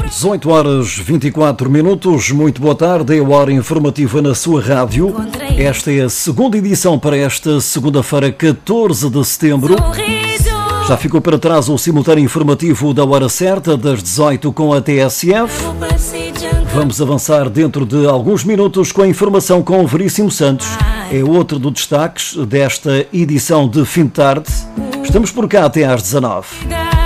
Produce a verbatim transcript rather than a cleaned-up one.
dezoito horas vinte e quatro minutos, muito boa tarde, é a hora informativa na sua rádio. Esta é a segunda edição para esta segunda-feira, catorze de setembro. Já ficou para trás o simultâneo informativo da hora certa, das dezoito com a T S F. Vamos avançar dentro de alguns minutos com a informação com o Veríssimo Santos. É outro dos destaques desta edição de fim de tarde. Estamos por cá até às dezanove.